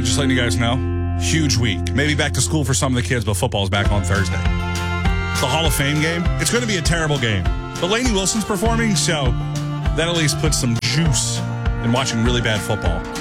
just letting you guys know, huge week. Maybe back to school for some of the kids, but football's back on Thursday. It's the Hall of Fame game. It's going to be a terrible game. But Lainey Wilson's performing, so that at least puts some juice in watching really bad football.